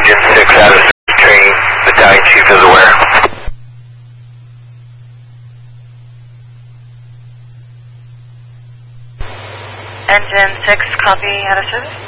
Engine 6 out of service training. Battalion Chief is aware. Engine 6, copy, out of service.